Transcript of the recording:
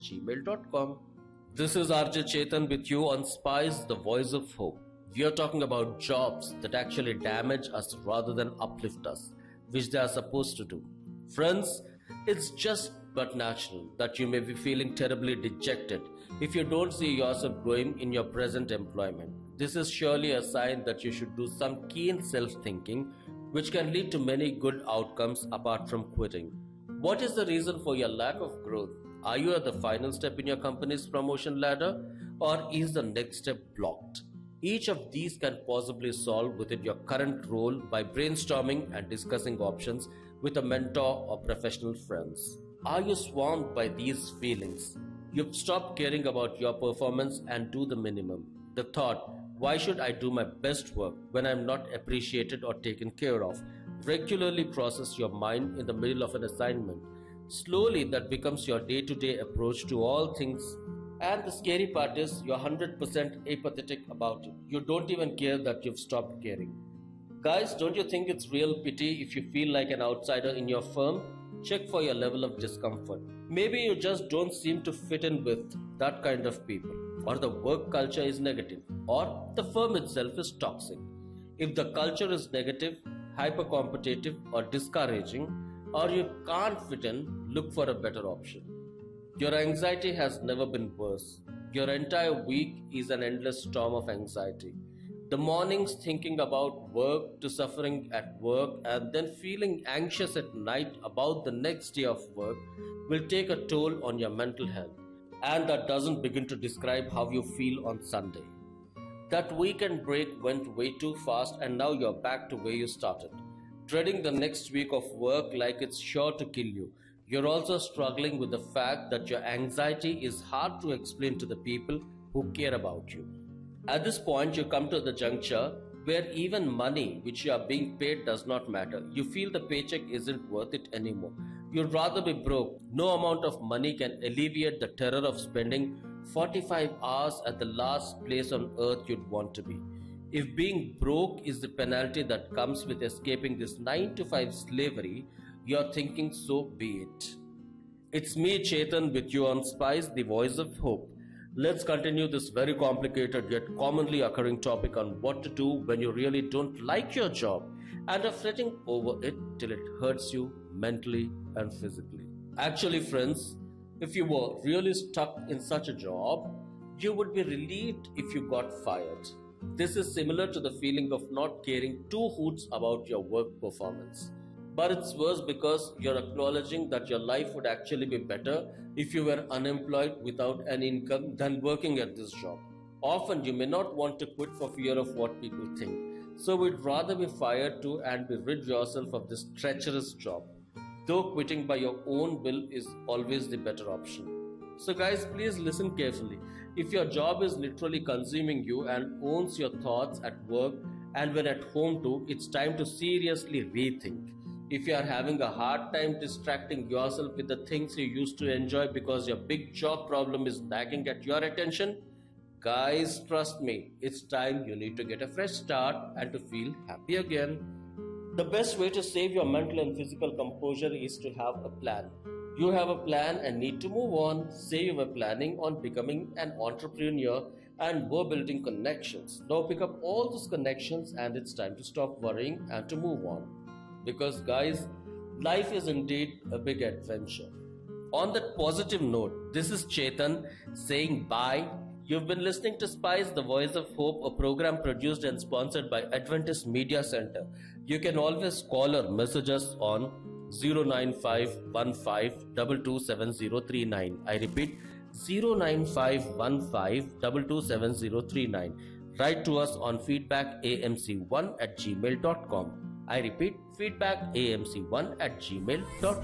gmail.com. This is RJ Chetan with you on Spice, the voice of hope. We are talking about jobs that actually damage us rather than uplift us, which they are supposed to do. Friends, it's just but natural that you may be feeling terribly dejected if you don't see yourself growing in your present employment. This is surely a sign that you should do some keen self-thinking, which can lead to many good outcomes apart from quitting. What is the reason for your lack of growth? Are you at the final step in your company's promotion ladder, or is the next step blocked? Each of these can possibly solve within your current role by brainstorming and discussing options with a mentor or professional friends. Are you swamped by these feelings? You've stopped caring about your performance and do the minimum. The thought, why should I do my best work when I'm not appreciated or taken care of, regularly crosses your mind in the middle of an assignment. Slowly that becomes your day-to-day approach to all things, and the scary part is you're 100% apathetic about it. You don't even care that you've stopped caring. Guys, don't you think it's real pity if you feel like an outsider in your firm? Check for your level of discomfort. Maybe you just don't seem to fit in with that kind of people, or the work culture is negative, or the firm itself is toxic. If the culture is negative, hyper-competitive or discouraging, or you can't fit in, look for a better option. Your anxiety has never been worse. Your entire week is an endless storm of anxiety. The mornings thinking about work to suffering at work and then feeling anxious at night about the next day of work will take a toll on your mental health. And that doesn't begin to describe how you feel on Sunday. That weekend break went way too fast and now you're back to where you started. Dreading the next week of work like it's sure to kill you. You're also struggling with the fact that your anxiety is hard to explain to the people who care about you. At this point, you come to the juncture where even money which you are being paid does not matter. You feel the paycheck isn't worth it anymore. You'd rather be broke. No amount of money can alleviate the terror of spending 45 hours at the last place on earth you'd want to be. If being broke is the penalty that comes with escaping this 9-to-5 slavery, you're thinking so be it. It's me Chetan with you on Spice, the voice of hope. Let's continue this very complicated yet commonly occurring topic on what to do when you really don't like your job and are fretting over it till it hurts you mentally and physically. Actually, friends, if you were really stuck in such a job, you would be relieved if you got fired. This is similar to the feeling of not caring two hoots about your work performance. But it's worse because you're acknowledging that your life would actually be better if you were unemployed without an income than working at this job. Often you may not want to quit for fear of what people think. So we'd rather be fired too and be rid yourself of this treacherous job. Though quitting by your own will is always the better option. So guys, please listen carefully. If your job is literally consuming you and owns your thoughts at work and when at home too, it's time to seriously rethink. If you are having a hard time distracting yourself with the things you used to enjoy because your big job problem is nagging at your attention, guys, trust me, it's time you need to get a fresh start and to feel happy again. The best way to save your mental and physical composure is to have a plan. You have a plan and need to move on. Say you were planning on becoming an entrepreneur and were building connections. Now pick up all those connections and it's time to stop worrying and to move on. Because guys, life is indeed a big adventure. On that positive note, this is Chetan saying bye. You've been listening to Spice, the voice of hope, a program produced and sponsored by Adventist Media Center. You can always call or message us on 09515227039. I repeat, 09515227039. Write to us on feedbackamc1@gmail.com. I repeat, feedbackamc1@gmail.com.